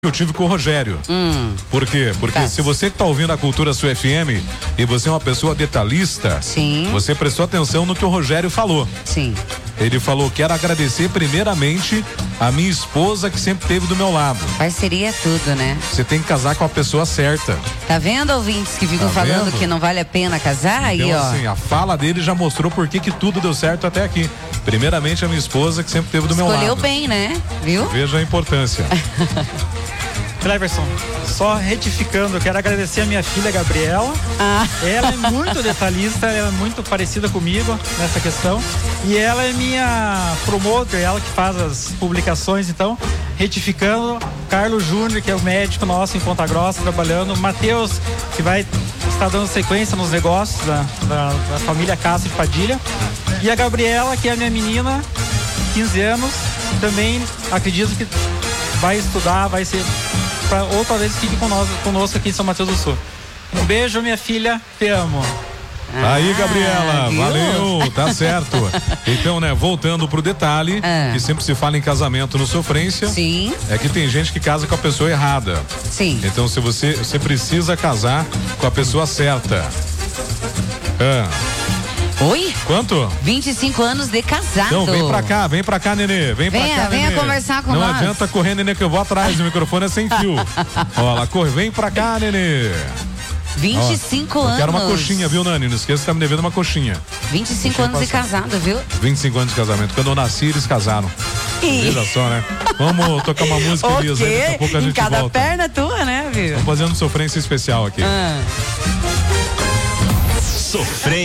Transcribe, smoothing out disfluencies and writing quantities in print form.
eu tive com o Rogério. Por quê? Porque se você que tá ouvindo a Cultura Sul FM e você é uma pessoa detalhista, sim, você prestou atenção no que o Rogério falou. Sim. Ele falou: quero agradecer primeiramente a minha esposa que sempre esteve do meu lado. Parceria é tudo, né? Você tem que casar com a pessoa certa. Tá vendo, ouvintes que ficam falando que não vale a pena casar? Então, aí, ó. assim, a fala dele já mostrou por que tudo deu certo até aqui. Primeiramente a minha esposa que sempre esteve do meu lado. Escolheu bem, né? Viu? Veja a importância. Cleverson, só retificando, eu quero agradecer a minha filha Gabriela. Ela é muito detalhista, ela é muito parecida comigo nessa questão. E ela é minha promotor, ela que faz as publicações. Então, retificando, Carlos Júnior, que é o médico nosso em Ponta Grossa, trabalhando. Matheus, que vai estar dando sequência nos negócios da família Castro de Padilha. E a Gabriela, que é a minha menina, 15 anos, também acredito que vai estudar, vai ser... outra vez fique conosco aqui em São Mateus do Sul. Um beijo, minha filha, te amo. Aí, Gabriela, valeu, tá certo. Então, né, voltando pro detalhe, que sempre se fala em casamento no Sofrência, sim, é que tem gente que casa com a pessoa errada. Sim. Então, se você precisa casar com a pessoa certa. Oi? Quanto? 25 anos de casado. Então vem pra cá, Nenê. Vem pra cá, venha Nenê. conversar com nós. Não adianta correr, Nenê, que eu vou atrás, o microfone é sem fio. Ó, ela corre, vem pra cá, Nenê. 25 anos. Eu quero uma coxinha, viu, Nani? Não esqueça que tá me devendo uma coxinha. 25 anos de casado, viu? 25 anos de casamento. Quando eu nasci, eles casaram. Veja só, né? Vamos tocar uma música, Elisa. Daqui a pouco a gente em cada volta. perna tua, né, viu? Vamos fazendo sofrência especial aqui. Sofrência.